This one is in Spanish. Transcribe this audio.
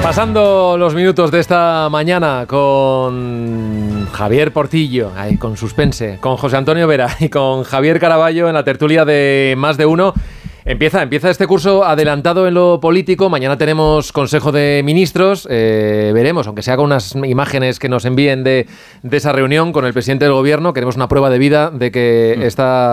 Pasando los minutos de esta mañana con Javier Portillo, con suspense, con José Antonio Vera y con Javier Caraballo en la tertulia de Más de Uno. Empieza este curso adelantado en lo político. Mañana tenemos Consejo de Ministros. Veremos, aunque sea con unas imágenes que nos envíen de esa reunión con el presidente del Gobierno. Queremos una prueba de vida de que está